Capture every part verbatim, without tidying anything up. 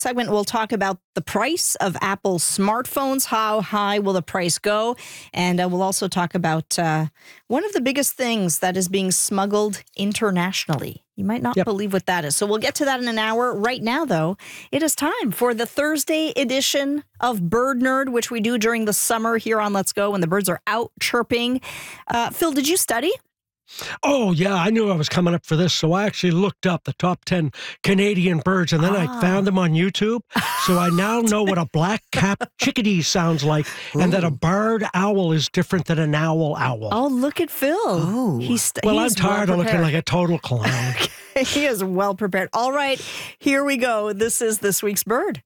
segment, we'll talk about the price of Apple smartphones. How high will the price go? And uh, we'll also talk about uh, one of the biggest things that is being smuggled internationally. You might not yep. believe what that is. So we'll get to that in an hour. Right now, though, it is time for the Thursday edition of Bird Nerd, which we do during the summer here on Let's Go when the birds are out chirping. Uh, Phil, did you study? Oh, yeah, I knew I was coming up for this, so I actually looked up the top ten Canadian birds, and then ah. I found them on YouTube. So I now know what a black-capped chickadee sounds like, Ooh. and that a barred owl is different than an owl owl. Oh, look at Phil. Oh. He's st- well, he's I'm tired well of looking like a total clown. He is well prepared. All right, here we go. This is this week's bird.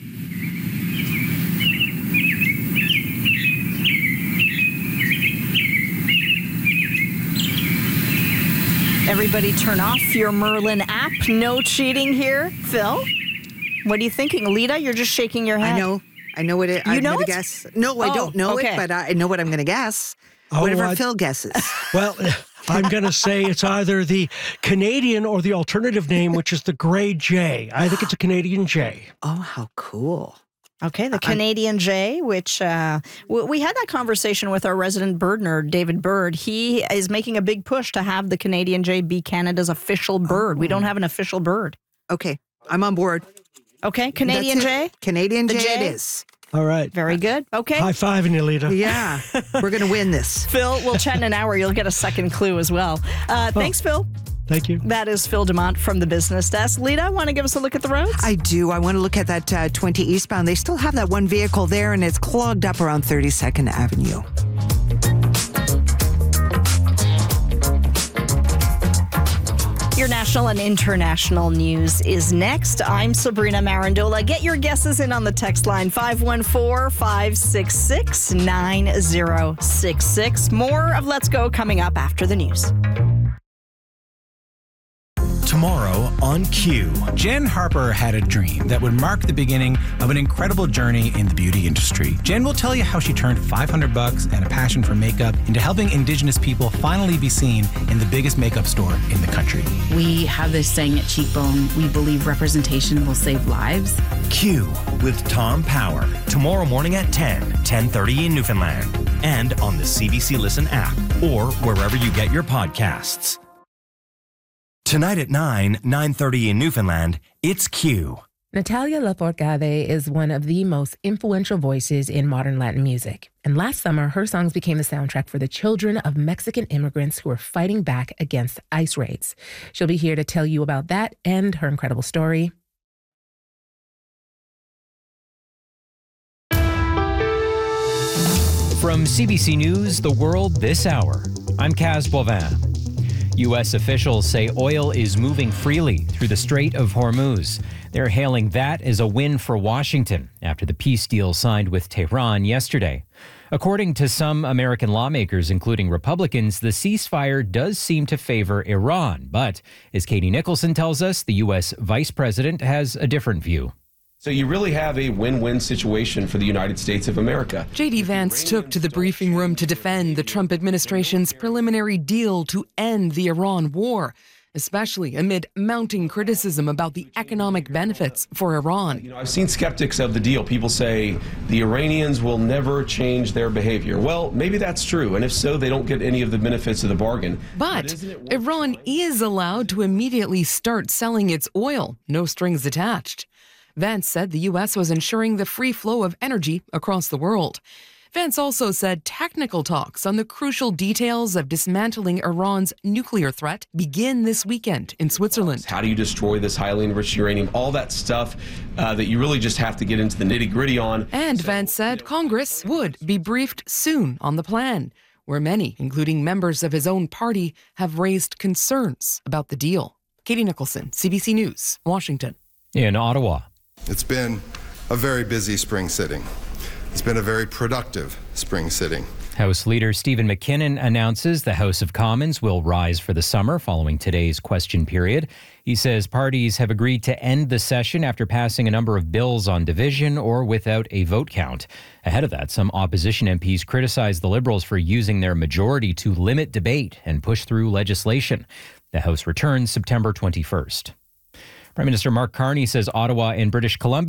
Everybody turn off your Merlin app. No cheating here. Phil, what are you thinking? Lita, you're just shaking your head. I know. I know what it, you I'm know going it? to guess. No, I oh, don't know okay. it, but I know what I'm going to guess. Oh, Whatever I, Phil guesses. Well, I'm going to say it's either the Canadian or the alternative name, which is the gray jay. I think it's a Canadian jay. Oh, how cool. Okay, the Canadian jay, which uh, we had that conversation with our resident bird nerd, David Bird. He is making a big push to have the Canadian jay be Canada's official bird. Oh. We don't have an official bird. Okay, I'm on board. Okay, Canadian jay? Canadian jay, jay it is. All right. Very good. Okay. High fiving you, Lita. Yeah, we're going to win this. Phil, we'll chat in an hour. You'll get a second clue as well. Uh, oh. Thanks, Phil. Thank you. That is Phil Dumont from the Business Desk. Lita, want to give us a look at the roads? I do. I want to look at that uh, twenty eastbound. They still have that one vehicle there, and it's clogged up around thirty-second Avenue. Your national and international news is next. I'm Sabrina Marandola. Get your guesses in on the text line five one four, five six six, nine zero six six. More of Let's Go coming up after the news. Tomorrow on Q. Jen Harper had a dream that would mark the beginning of an incredible journey in the beauty industry. Jen will tell you how she turned five hundred bucks and a passion for makeup into helping Indigenous people finally be seen in the biggest makeup store in the country. We have this saying at Cheekbone, we believe representation will save lives. Q with Tom Power. Tomorrow morning at ten, ten thirty in Newfoundland. And on the C B C Listen app or wherever you get your podcasts. Tonight at nine, nine thirty in Newfoundland, it's Q. Natalia Lafourcade is one of the most influential voices in modern Latin music. And last summer, her songs became the soundtrack for the children of Mexican immigrants who are fighting back against ICE raids. She'll be here to tell you about that and her incredible story. From C B C News, The World This Hour, I'm Kaz Boivin. U S officials say oil is moving freely through the Strait of Hormuz. They're hailing that as a win for Washington after the peace deal signed with Tehran yesterday. According to some American lawmakers, including Republicans, the ceasefire does seem to favor Iran. But as Katie Nicholson tells us, the U S vice president has a different view. So you really have a win-win situation for the United States of America. J D Vance took to the briefing room to defend the Trump administration's preliminary deal to end the Iran war, especially amid mounting criticism about the economic benefits for Iran. You know, I've seen skeptics of the deal. People say the Iranians will never change their behavior. Well, maybe that's true, and if so, they don't get any of the benefits of the bargain. But, but Iran is allowed to immediately start selling its oil, no strings attached. Vance said the U S was ensuring the free flow of energy across the world. Vance also said technical talks on the crucial details of dismantling Iran's nuclear threat begin this weekend in Switzerland. How do you destroy this highly enriched uranium? All that stuff uh, that you really just have to get into the nitty-gritty on. And so, Vance said Congress would be briefed soon on the plan, where many, including members of his own party, have raised concerns about the deal. Katie Nicholson, C B C News, Washington. In Ottawa. It's been a very busy spring sitting. It's been a very productive spring sitting. House Leader Stephen McKinnon announces the House of Commons will rise for the summer following today's question period. He says parties have agreed to end the session after passing a number of bills on division or without a vote count. Ahead of that, some opposition M Ps criticized the Liberals for using their majority to limit debate and push through legislation. The House returns September twenty-first. Prime Minister Mark Carney says Ottawa and British Columbia